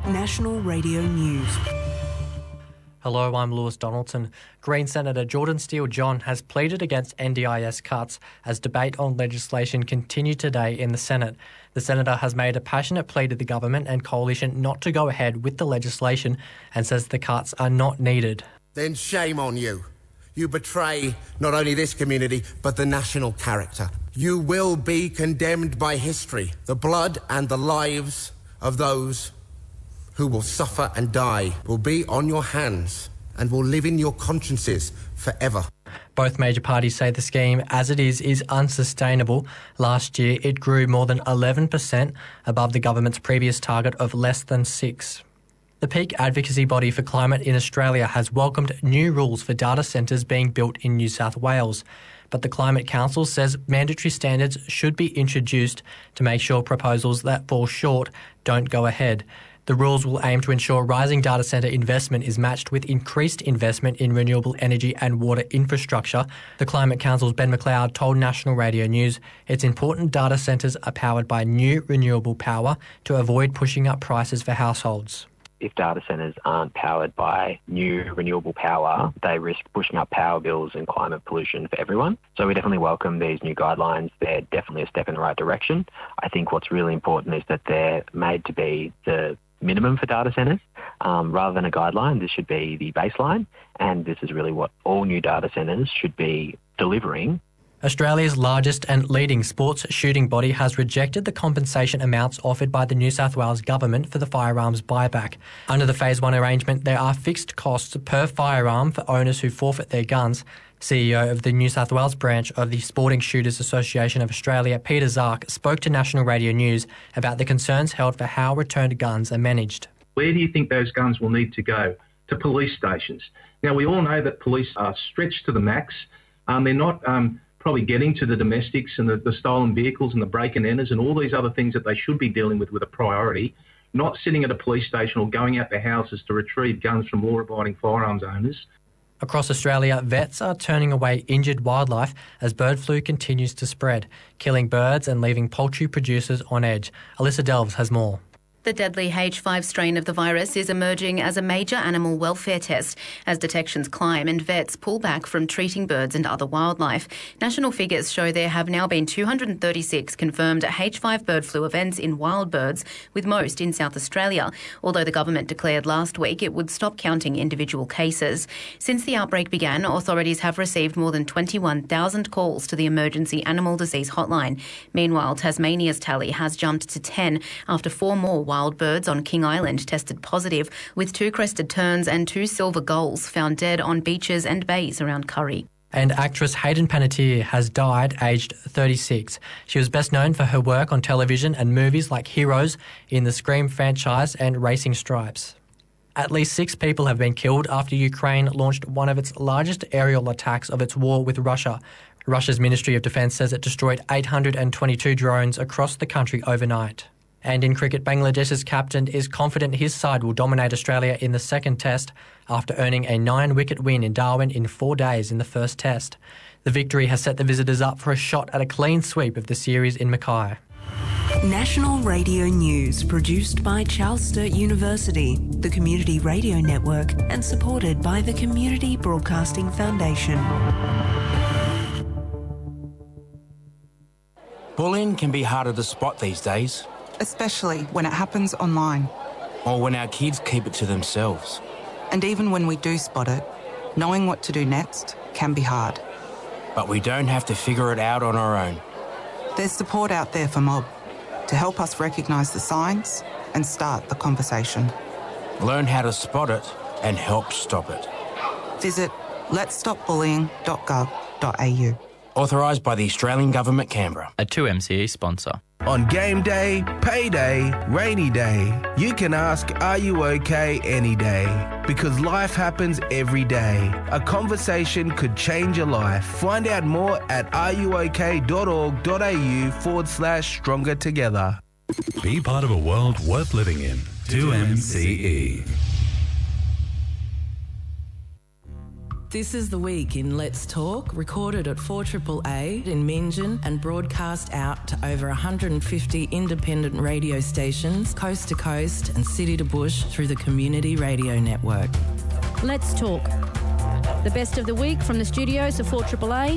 National Radio News. Hello, I'm Lewis Donaldson. Green Senator Jordan Steele-John has pleaded against NDIS cuts as debate on legislation continued today in the Senate. The senator has made a passionate plea to the government and coalition not to go ahead with the legislation and says the cuts are not needed. Then shame on you. You betray not only this community, but the national character. You will be condemned by history. The blood and the lives of those who will suffer and die will be on your hands and will live in your consciences forever. Both major parties say the scheme, as it is unsustainable. Last year, it grew more than 11% above the government's previous target of less than 6%. The peak advocacy body for climate in Australia has welcomed new rules for data centres being built in New South Wales. But the Climate Council says mandatory standards should be introduced to make sure proposals that fall short don't go ahead. The rules will aim to ensure rising data centre investment is matched with increased investment in renewable energy and water infrastructure. The Climate Council's Ben McLeod told National Radio News it's important data centres are powered by new renewable power to avoid pushing up prices for households. If data centres aren't powered by new renewable power, they risk pushing up power bills and climate pollution for everyone. So we definitely welcome these new guidelines. They're definitely a step in the right direction. I think what's really important is that they're made to be the minimum for data centres. Rather than a guideline, this should be the baseline, and this is really what all new data centres should be delivering. Australia's largest and leading sports shooting body has rejected the compensation amounts offered by the New South Wales government for the firearms buyback. Under the Phase 1 arrangement, there are fixed costs per firearm for owners who forfeit their guns. CEO of the New South Wales branch of the Sporting Shooters Association of Australia, Peter Zark, spoke to National Radio News about the concerns held for how returned guns are managed. Where do you think those guns will need to go? To police stations. Now, we all know that police are stretched to the max. They're not probably getting to the domestics and the stolen vehicles and the break and enters and all these other things that they should be dealing with a priority, not sitting at a police station or going out their houses to retrieve guns from law-abiding firearms owners. Across Australia, vets are turning away injured wildlife as bird flu continues to spread, killing birds and leaving poultry producers on edge. Alyssa Delves has more. The deadly H5 strain of the virus is emerging as a major animal welfare test as detections climb and vets pull back from treating birds and other wildlife. National figures show there have now been 236 confirmed H5 bird flu events in wild birds, with most in South Australia, although the government declared last week it would stop counting individual cases. Since the outbreak began, authorities have received more than 21,000 calls to the Emergency Animal Disease Hotline. Meanwhile, Tasmania's tally has jumped to 10 after 4 more wild birds on King Island tested positive, with 2 crested terns and 2 silver gulls found dead on beaches and bays around Curry. And actress Hayden Panettiere has died aged 36. She was best known for her work on television and movies like Heroes, in the Scream franchise and Racing Stripes. At least 6 people have been killed after Ukraine launched one of its largest aerial attacks of its war with Russia. Russia's Ministry of Defence says it destroyed 822 drones across the country overnight. And in cricket, Bangladesh's captain is confident his side will dominate Australia in the second test after earning a 9-wicket win in Darwin in 4 days in the first test. The victory has set the visitors up for a shot at a clean sweep of the series in Mackay. National Radio News, produced by Charles Sturt University, the Community Radio Network, and supported by the Community Broadcasting Foundation. Bullying can be harder to spot these days. Especially when it happens online. Or when our kids keep it to themselves. And even when we do spot it, knowing what to do next can be hard. But we don't have to figure it out on our own. There's support out there for Mob to help us recognise the signs and start the conversation. Learn how to spot it and help stop it. Visit letsstopbullying.gov.au. Authorised by the Australian Government, Canberra. A 2MCE sponsor. On game day, payday, rainy day, you can ask, are you okay any day? Because life happens every day. A conversation could change your life. Find out more at ruok.org.au/stronger together. Be part of a world worth living in. 2MCE. This is The Week in Let's Talk, recorded at 4AAA in Meanjin and broadcast out to over 150 independent radio stations, coast to coast and city to bush through the Community Radio Network. Let's Talk. The best of the week from the studios of 4AAA,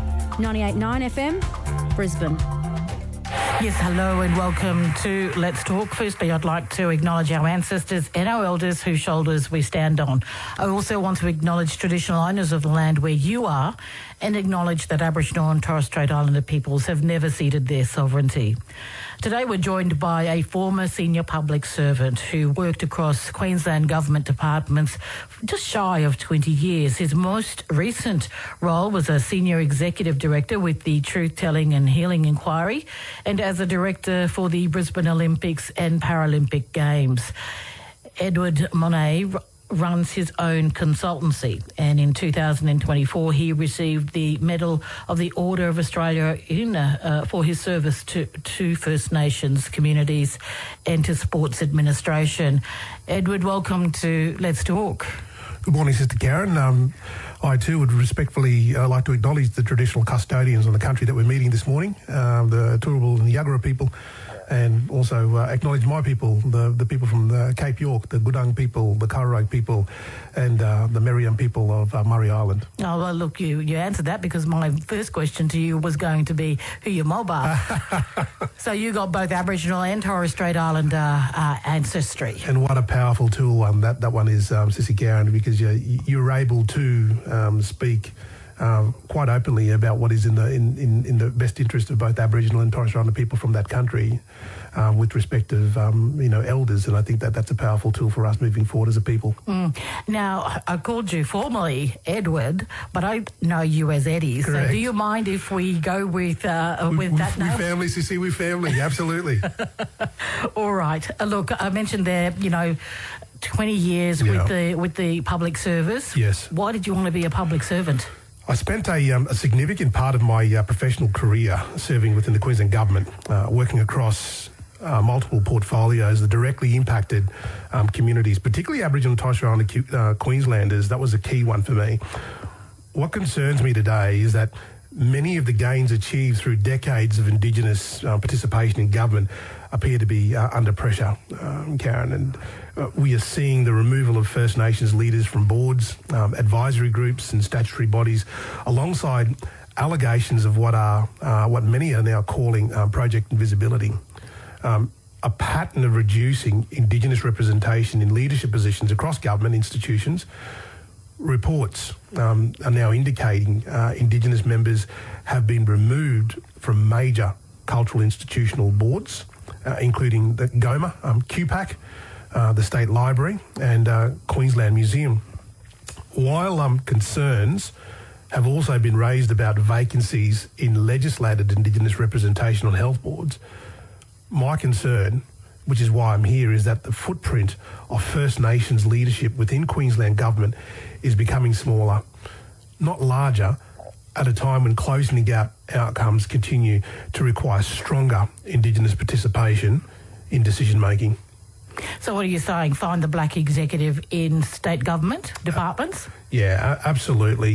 98.9 FM, Brisbane. Yes, hello and welcome to Let's Talk. Firstly, I'd like to acknowledge our ancestors and our elders whose shoulders we stand on. I also want to acknowledge traditional owners of the land where you are and acknowledge that Aboriginal and Torres Strait Islander peoples have never ceded their sovereignty. Today we're joined by a former senior public servant who worked across Queensland government departments just shy of 20 years. His most recent role was a senior executive director with the Truth Telling and Healing Inquiry and as a director for the Brisbane Olympics and Paralympic Games. Edward Monet runs his own consultancy, and in 2024 he received the Medal of the Order of Australia for his service to First Nations communities and to sports administration. Edward, welcome to Let's Talk. Good morning, Sister Karen. I too would respectfully like to acknowledge the traditional custodians of the country that we're meeting this morning, the Turrbal and the Yuggera people, and also acknowledge my people, the people from the Cape York, the Gudang people, the Kurrarong people, and the Meriam people of Murray Island. Oh, well, look, you answered that because my first question to you was going to be who your mob are. So you got both Aboriginal and Torres Strait Islander ancestry. And what a powerful tool that one is, Sissy Karen, because you're able to speak quite openly about what is in the best interest of both Aboriginal and Torres Strait Islander people from that country, with respect of elders, and I think that's a powerful tool for us moving forward as a people. Now, I called you formally Edward, but I know you as Eddie. Correct. So, do you mind if we go with that name? We family, Sissy. We family, absolutely. All right. Look, I mentioned there, 20 years with the public service. Yes. Why did you want to be a public servant? I spent a significant part of my professional career serving within the Queensland Government, working across multiple portfolios that directly impacted communities, particularly Aboriginal and Torres Strait Islander Queenslanders. That was a key one for me. What concerns me today is that many of the gains achieved through decades of Indigenous participation in government appear to be under pressure, Karen, and we are seeing the removal of First Nations leaders from boards, advisory groups and statutory bodies, alongside allegations of what many are now calling Project Invisibility. A pattern of reducing Indigenous representation in leadership positions across government institutions. Reports are now indicating Indigenous members have been removed from major cultural institutional boards, including the GOMA, QPAC, the State Library and Queensland Museum. While concerns have also been raised about vacancies in legislated Indigenous representation on health boards, my concern, which is why I'm here, is that the footprint of First Nations leadership within Queensland government is becoming smaller, not larger, at a time when closing the gap outcomes continue to require stronger Indigenous participation in decision making. So what are you saying? Find the black executive in state government departments? Yeah, absolutely.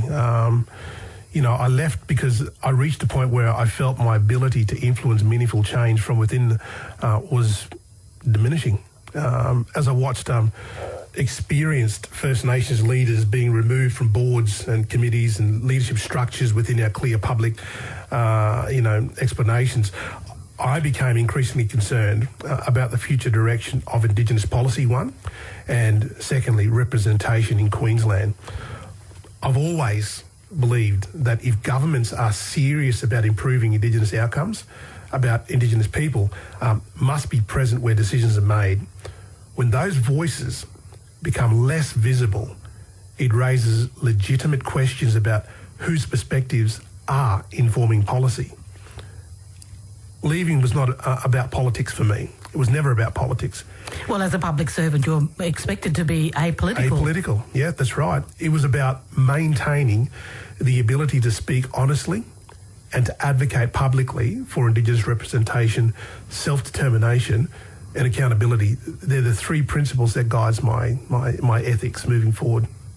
I left because I reached a point where I felt my ability to influence meaningful change from within was diminishing. As I watched experienced First Nations leaders being removed from boards and committees and leadership structures within our clear public, explanations, I became increasingly concerned about the future direction of Indigenous policy, one, and secondly, representation in Queensland. I've always believed that if governments are serious about improving Indigenous outcomes, about Indigenous people, must be present where decisions are made. When those voices become less visible, it raises legitimate questions about whose perspectives are informing policy. Leaving was not about politics for me. It was never about politics. Well, as a public servant, you're expected to be apolitical. Apolitical, yeah, that's right. It was about maintaining the ability to speak honestly and to advocate publicly for Indigenous representation, self-determination and accountability. They're the three principles that guides my ethics moving forward.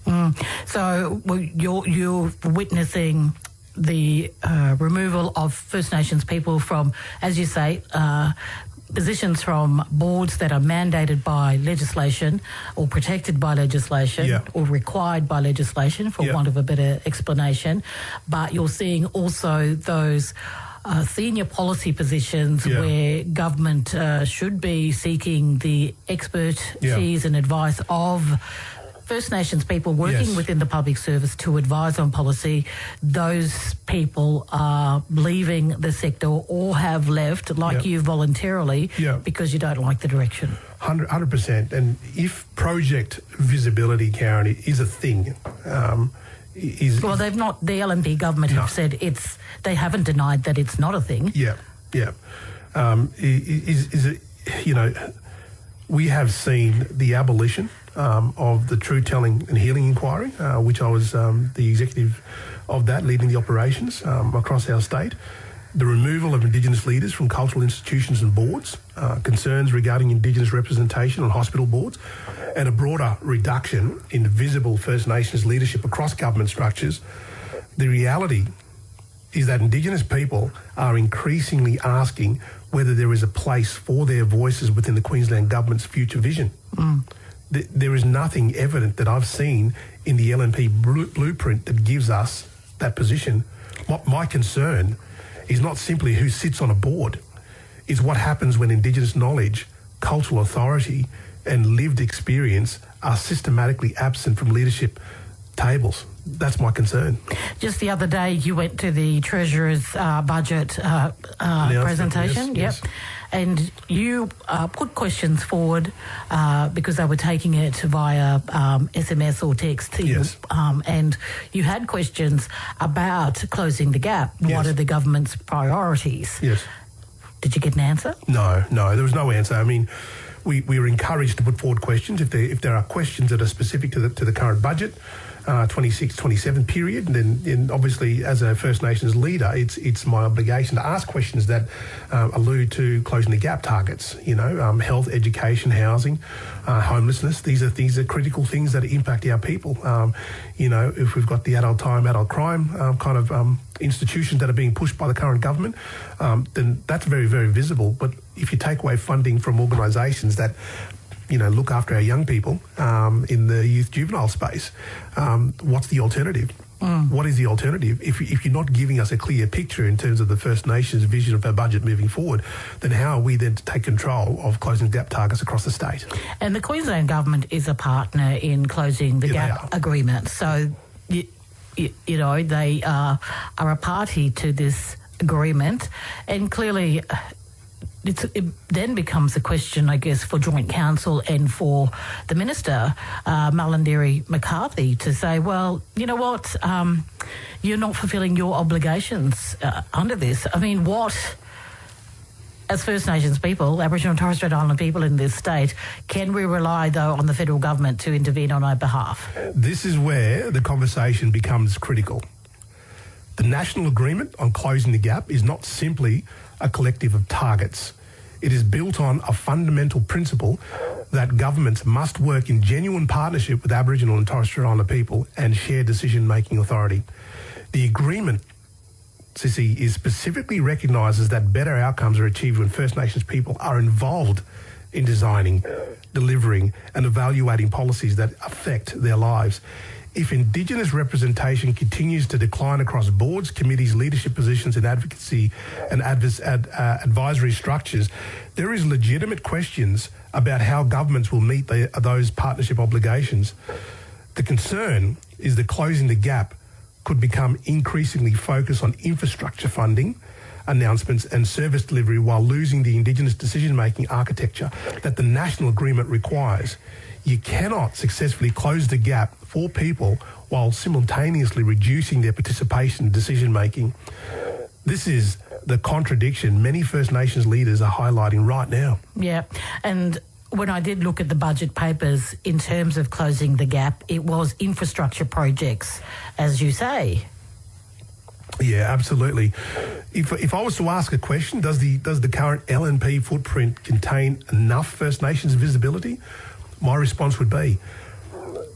So you're witnessing the removal of First Nations people from, as you say, positions from boards that are mandated by legislation or protected by legislation or required by legislation, for want of a better explanation. But you're seeing also those senior policy positions where government should be seeking the expertise and advice of First Nations people working within the public service to advise on policy. Those people are leaving the sector or have left, like you, voluntarily because you don't like the direction. 100%. And if project visibility, Karen, is a thing, well, they've not. The LNP government have said they haven't denied that it's not a thing. We have seen the abolition of the Truth Telling and Healing Inquiry, which I was the executive of that, leading the operations across our state. The removal of Indigenous leaders from cultural institutions and boards, concerns regarding Indigenous representation on hospital boards, and a broader reduction in visible First Nations leadership across government structures. The reality is that Indigenous people are increasingly asking whether there is a place for their voices within the Queensland Government's future vision. There is nothing evident that I've seen in the LNP blueprint that gives us that position. My concern is not simply who sits on a board, it's what happens when Indigenous knowledge, cultural authority and lived experience are systematically absent from leadership tables. That's my concern. Just the other day, you went to the Treasurer's budget presentation. Yes. And you put questions forward because they were taking it via SMS or text. And you had questions about closing the gap. What are the government's priorities? Did you get an answer? No, there was no answer. I mean, we were encouraged to put forward questions. If there are questions that are specific to the current budget, 26-27 period, then obviously as a First Nations leader, it's my obligation to ask questions that allude to closing the gap targets. Health, education, housing, homelessness. These are critical things that impact our people. If we've got the adult crime institutions that are being pushed by the current government, then that's very, very visible. But if you take away funding from organisations that look after our young people in the youth juvenile space, what's the alternative? What is the alternative? If you're not giving us a clear picture in terms of the First Nations vision of our budget moving forward, then how are we then to take control of closing gap targets across the state? And the Queensland Government is a partner in closing the gap agreement. So, they are a party to this agreement. And clearly it then becomes a question, I guess, for Joint Council and for the Minister, Malarndirri McCarthy, to say, well, you know what, you're not fulfilling your obligations under this. I mean, as First Nations people, Aboriginal and Torres Strait Islander people in this state, can we rely, though, on the federal government to intervene on our behalf? This is where the conversation becomes critical. The national agreement on closing the gap is not simply a collective of targets. It is built on a fundamental principle that governments must work in genuine partnership with Aboriginal and Torres Strait Islander people and share decision-making authority. The agreement, Sissy, is specifically recognises that better outcomes are achieved when First Nations people are involved in designing, delivering and evaluating policies that affect their lives. If Indigenous representation continues to decline across boards, committees, leadership positions and advocacy and advisory structures, there is legitimate questions about how governments will meet those partnership obligations. The concern is that closing the gap could become increasingly focused on infrastructure funding, announcements and service delivery while losing the Indigenous decision-making architecture that the national agreement requires. You cannot successfully close the gap for people while simultaneously reducing their participation in decision-making. This is the contradiction many First Nations leaders are highlighting right now. Yeah, and when I did look at the budget papers in terms of closing the gap, it was infrastructure projects, as you say. Yeah, absolutely. If I was to ask a question, does the current LNP footprint contain enough First Nations visibility? My response would be,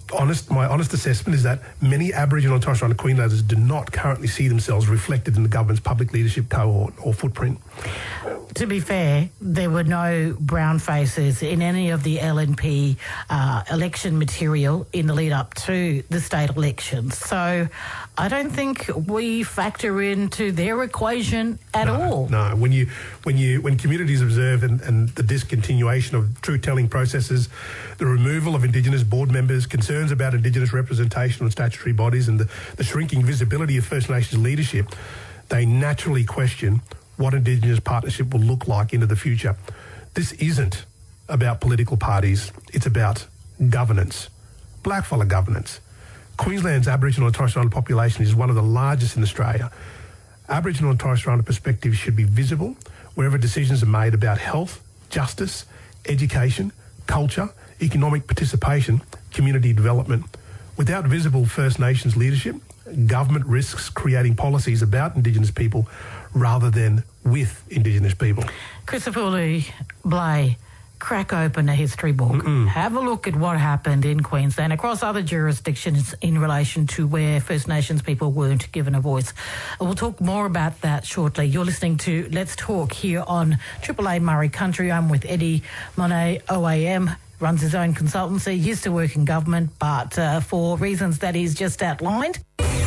my honest assessment is that many Aboriginal and Torres Strait Islander Queenslanders do not currently see themselves reflected in the government's public leadership cohort or footprint. To be fair, there were no brown faces in any of the LNP election material in the lead up to the state elections. So I don't think we factor into their equation at all. No, when communities observe and the discontinuation of truth-telling processes, the removal of Indigenous board members, concerns about Indigenous representation on statutory bodies, and the shrinking visibility of First Nations leadership, they naturally question what Indigenous partnership will look like into the future. This isn't about political parties, it's about governance, blackfella governance. Queensland's Aboriginal and Torres Strait Islander population is one of the largest in Australia. Aboriginal and Torres Strait Islander perspectives should be visible wherever decisions are made about health, justice, education, culture, economic participation, community development. Without visible First Nations leadership, government risks creating policies about Indigenous people rather than with Indigenous people. Christopher Blay, crack open a history book. Have a look at what happened in Queensland across other jurisdictions in relation to where First Nations people weren't given a voice. We'll talk more about that shortly. You're listening to Let's Talk here on Triple A Murray Country. I'm with Eddie Monet, OAM. Runs his own consultancy, used to work in government, but for reasons that he's just outlined.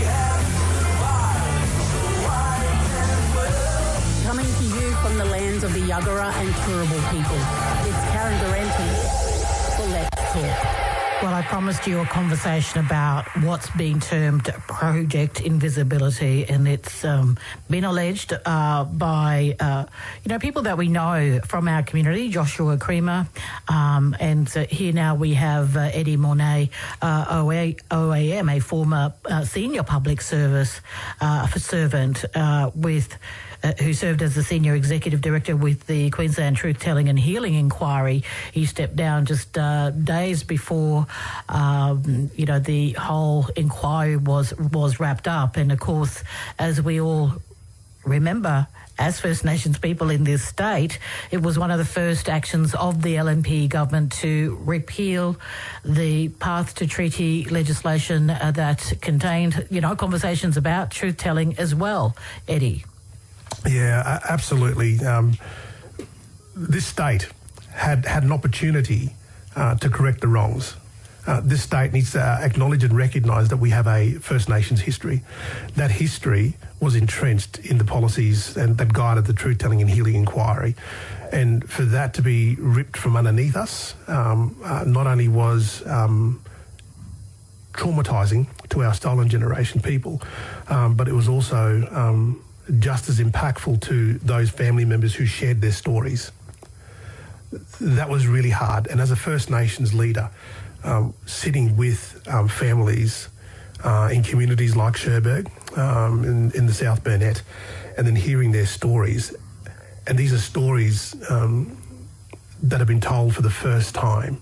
Coming to you from the lands of the Yuggera and Turrbal people, it's Karen Durante for Let's Talk. Well, I promised you a conversation about what's being termed Project Invisibility, and it's been alleged by, people that we know from our community, Joshua Creamer, and here now we have Eddie Monet, OAM, a former senior public service servant with... who served as the Senior Executive Director with the Queensland Truth Telling and Healing Inquiry. He stepped down just days before, the whole inquiry was wrapped up. And, of course, as we all remember, as First Nations people in this state, it was one of the first actions of the LNP government to repeal the Path to Treaty legislation that contained, conversations about truth-telling as well. Eddie? Yeah, absolutely. This state had an opportunity to correct the wrongs. This state needs to acknowledge and recognise that we have a First Nations history. That history was entrenched in the policies and that guided the Truth Telling and Healing Inquiry. And for that to be ripped from underneath us, not only was traumatising to our stolen generation people, but it was also... just as impactful to those family members who shared their stories. That was really hard. And as a First Nations leader, sitting with families in communities like Cherbourg, in the South Burnett, and then hearing their stories, and these are stories that have been told for the first time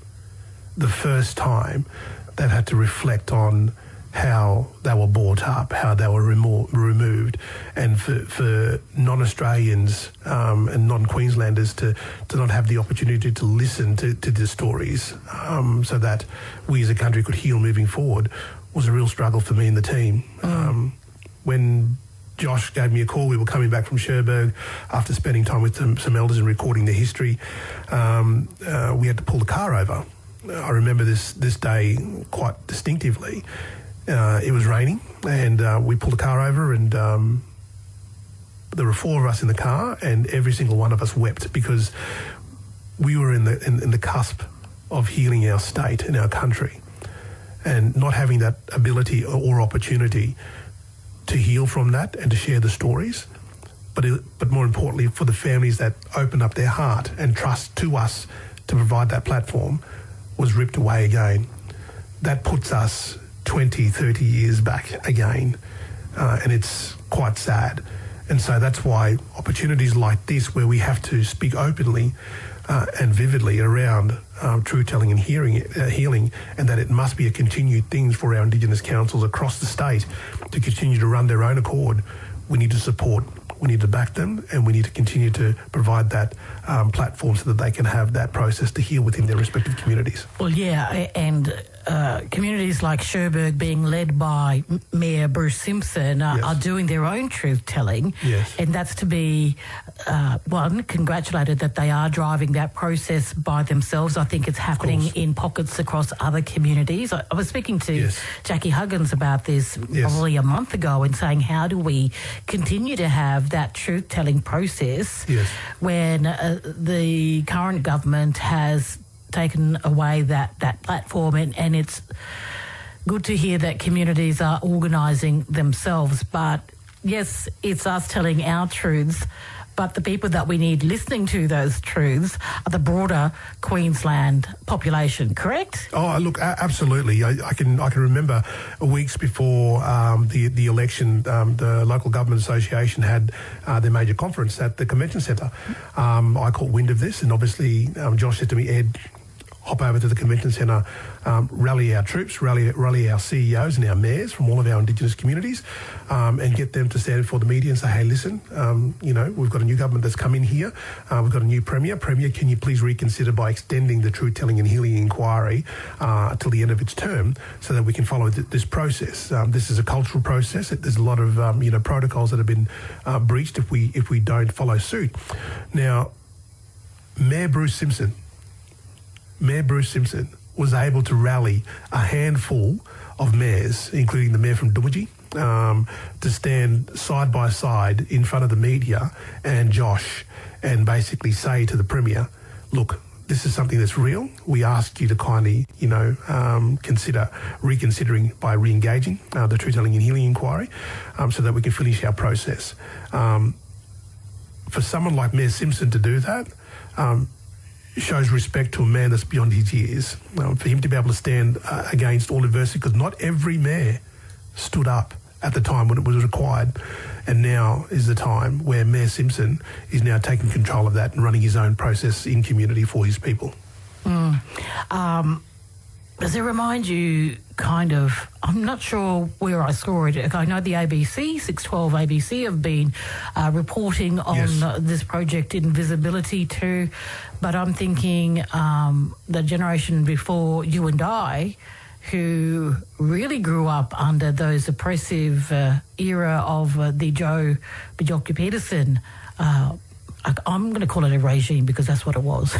they've had to reflect on how they were brought up, how they were removed, and for non-Australians and non-Queenslanders to not have the opportunity to listen to the stories so that we as a country could heal moving forward was a real struggle for me and the team. When Josh gave me a call, we were coming back from Cherbourg after spending time with some elders and recording their history. We had to pull the car over. I remember this day quite distinctively. It was raining, and we pulled the car over, and there were four of us in the car, and every single one of us wept because we were in the cusp of healing our state and our country, and not having that ability or opportunity to heal from that and to share the stories, but more importantly for the families that opened up their heart and trust to us to provide that platform, was ripped away again. That puts us 20, 30 years back again, and it's quite sad. And so that's why opportunities like this, where we have to speak openly and vividly around truth-telling and healing, and that it must be a continued thing for our Indigenous councils across the state to continue to run their own accord, we need to support, we need to back them, and we need to continue to provide that platform so that they can have that process to heal within their respective communities. Well, yeah, and communities like Cherbourg, being led by Mayor Bruce Simpson, are doing their own truth-telling. Yes. And that's to be, congratulated that they are driving that process by themselves. I think it's happening in pockets across other communities. I was speaking to Jackie Huggins about this probably a month ago and saying, how do we continue to have that truth-telling process when the current government has taken away that platform, and it's good to hear that communities are organising themselves. But yes, it's us telling our truths, but the people that we need listening to those truths are the broader Queensland population, correct? Oh, look, absolutely. I can remember weeks before the election, the local government association had their major conference at the convention centre. I caught wind of this, and obviously Josh said to me, Ed, hop over to the convention centre, rally our troops, rally our CEOs and our mayors from all of our Indigenous communities, and get them to stand before the media and say, hey, listen, we've got a new government that's come in here. We've got a new Premier. Premier, can you please reconsider by extending the Truth-Telling and Healing Inquiry till the end of its term so that we can follow this process? This is a cultural process. There's a lot of protocols that have been breached if we don't follow suit. Now, Mayor Bruce Simpson was able to rally a handful of mayors, including the mayor from Doomadgee, to stand side by side in front of the media and Josh and basically say to the Premier, look, this is something that's real. We ask you to kindly, consider reconsidering by re-engaging the Truth-Telling and Healing Inquiry so that we can finish our process. For someone like Mayor Simpson to do that, shows respect to a man that's beyond his years. For him to be able to stand against all adversity, because not every mayor stood up at the time when it was required, and now is the time where Mayor Simpson is now taking control of that and running his own process in community for his people. Does it remind you I'm not sure where I saw it. I know the ABC, 612 ABC, have been reporting on this project Invisibility too, but I'm thinking the generation before you and I, who really grew up under those oppressive era of the Joe Bjelke-Petersen, I'm going to call it a regime because that's what it was.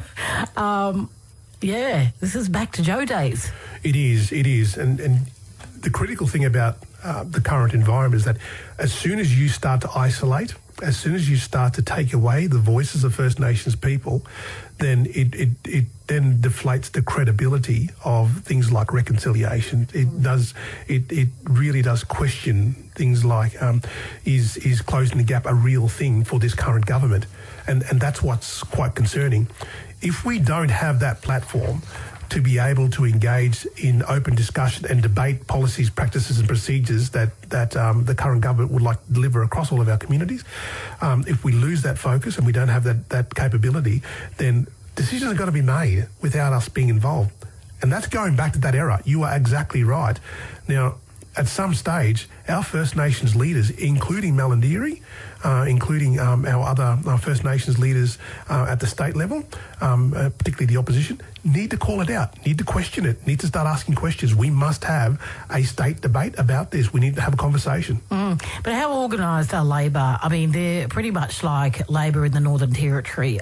This is back to Joe days. It is. And the critical thing about the current environment is that as soon as you start to isolate, as soon as you start to take away the voices of First Nations people, then it then deflates the credibility of things like reconciliation. It really does question things like is closing the gap a real thing for this current government, and that's what's quite concerning. If we don't have that platform to be able to engage in open discussion and debate policies, practices and procedures that the current government would like to deliver across all of our communities, if we lose that focus and we don't have that capability, then decisions are going to be made without us being involved. And that's going back to that era. You are exactly right. Now, at some stage, our First Nations leaders, including Malarndirri, including our other First Nations leaders at the state level, particularly the opposition, need to call it out, need to question it, need to start asking questions. We must have a state debate about this. We need to have a conversation. But how organised are Labor? I mean, they're pretty much like Labor in the Northern Territory.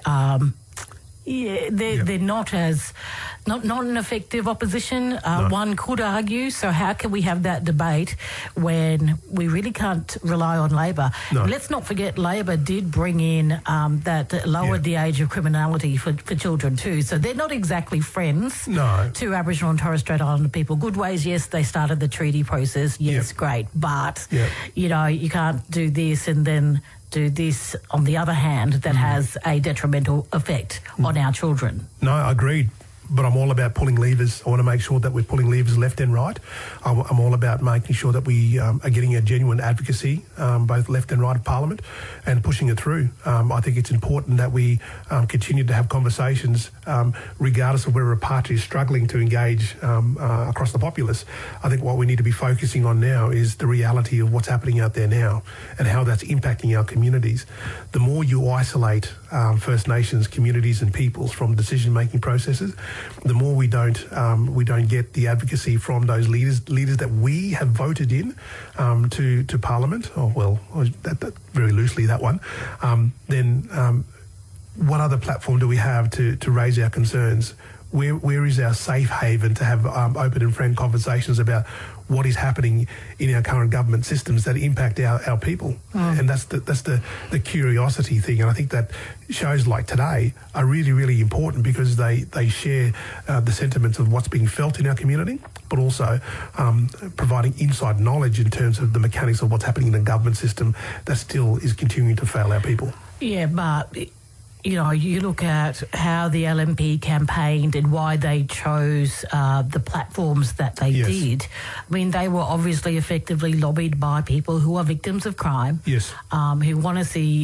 They're not an effective opposition. One could argue. So how can we have that debate when we really can't rely on Labor? No. Let's not forget Labor did bring in that lowered the age of criminality for children too. So they're not exactly friends to Aboriginal and Torres Strait Islander people. Good ways, yes, they started the treaty process. Yes, great. But, you can't do this and then do this on the other hand that has a detrimental effect on our children. No, agreed. But I'm all about pulling levers. I want to make sure that we're pulling levers left and right. I'm all about making sure that we are getting a genuine advocacy, both left and right of Parliament, and pushing it through. I think it's important that we continue to have conversations, regardless of whether a party is struggling to engage across the populace. I think what we need to be focusing on now is the reality of what's happening out there now and how that's impacting our communities. The more you isolate First Nations communities and peoples from decision-making processes, the more we don't get the advocacy from those leaders that we have voted in to Parliament, that very loosely that one, then what other platform do we have to raise our concerns? Where is our safe haven to have open and frank conversations about what is happening in our current government systems that impact our people? And that's the curiosity thing. And I think that shows like today are really, really important because they share the sentiments of what's being felt in our community, but also providing inside knowledge in terms of the mechanics of what's happening in the government system that still is continuing to fail our people. Yeah, but you know, you look at how the LNP campaigned and why they chose the platforms that they did. I mean, they were obviously effectively lobbied by people who are victims of crime, who want to see,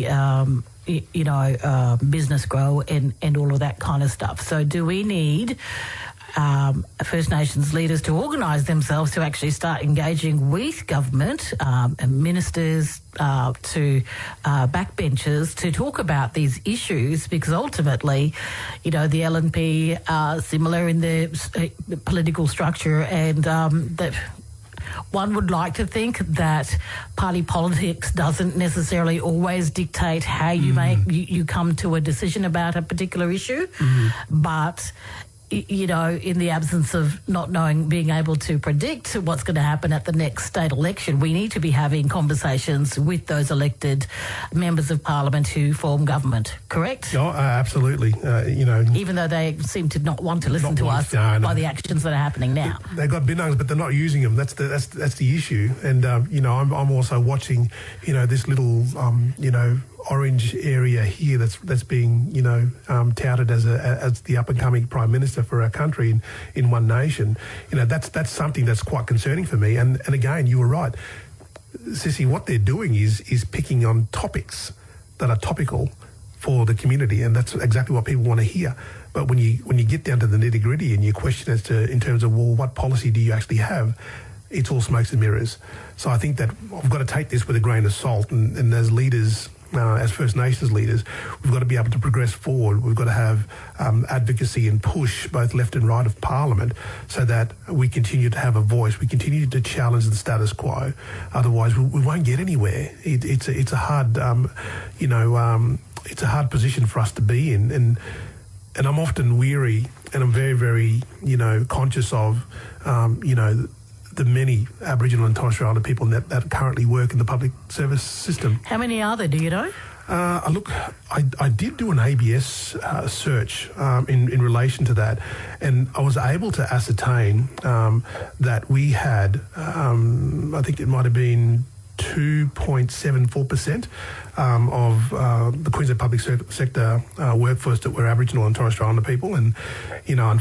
business grow and all of that kind of stuff. So do we need First Nations leaders to organise themselves to actually start engaging with government and ministers to backbenchers to talk about these issues, because ultimately, you know, the LNP are similar in their political structure, and that one would like to think that party politics doesn't necessarily always dictate how you come to a decision about a particular issue, but you know, in the absence of not knowing, being able to predict what's going to happen at the next state election, we need to be having conversations with those elected members of Parliament who form government, correct? Oh, absolutely. Even though they seem to not want to listen to us by the actions that are happening now. They've got binungs, but they're not using them. That's the issue. And, I'm also watching, this little, orange area here that's being touted as the up and coming Prime Minister for our country in One Nation. That's something that's quite concerning for me. And again, you were right, Sissy. What they're doing is picking on topics that are topical for the community, and that's exactly what people want to hear. But when you get down to the nitty gritty and you question as to in terms of what policy do you actually have, it's all smokes and mirrors. So I think that I've got to take this with a grain of salt, and as leaders. As First Nations leaders, we've got to be able to progress forward. We've got to have advocacy and push both left and right of Parliament so that we continue to have a voice. We continue to challenge the status quo. Otherwise, we won't get anywhere. It's a hard, it's a hard position for us to be in. And I'm often weary, and I'm very, very, conscious of, the many Aboriginal and Torres Strait Islander people that currently work in the public service system. How many are there, do you know? Look, I did do an ABS search in relation to that, and I was able to ascertain that we had, I think it might have been 2.74% of the Queensland public sector workforce that were Aboriginal and Torres Strait Islander people, and